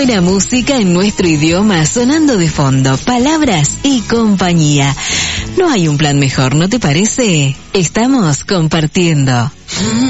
buena música en nuestro idioma sonando de fondo, palabras y compañía. No hay un plan mejor, ¿no te parece? Estamos compartiendo.